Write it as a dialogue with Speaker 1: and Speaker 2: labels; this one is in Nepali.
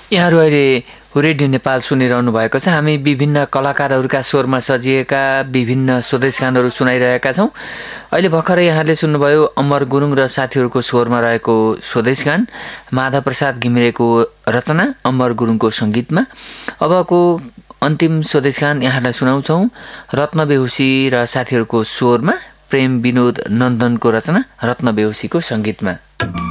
Speaker 1: यहाँहरू अहिले रेडियो नेपाल सुनिरहनु भएको छ। हामी विभिन्न कलाकारहरूका स्वरमा सजिएका विभिन्न स्वदेश गानहरू सुनाइरहेका छौँ। अहिले भर्खरै यहाँले सुन्नुभयो अमर गुरुङ र साथीहरूको स्वरमा रहेको स्वदेश गान, माधव प्रसाद घिमिरेको रचना, अमर गुरुङको सङ्गीतमा। अबको अन्तिम स्वदेश गान यहाँलाई सुनाउँछौँ रत्न बेहुसी र साथीहरूको स्वरमा, प्रेम विनोद नन्दनको रचना, रत्न बेहुसीको सङ्गीतमा।